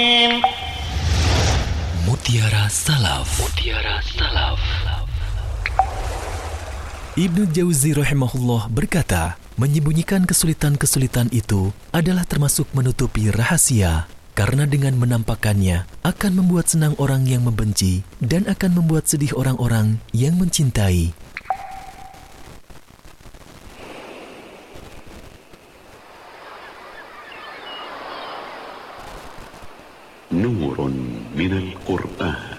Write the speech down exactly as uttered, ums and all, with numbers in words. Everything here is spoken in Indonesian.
Mutiara Salaf. Mutiara Salaf. Ibnu Jauzi rahimahullah berkata, menyembunyikan kesulitan-kesulitan itu adalah termasuk menutupi rahasia, karena dengan menampakkannya akan membuat senang orang yang membenci dan akan membuat sedih orang-orang yang mencintai. نور من القرآن.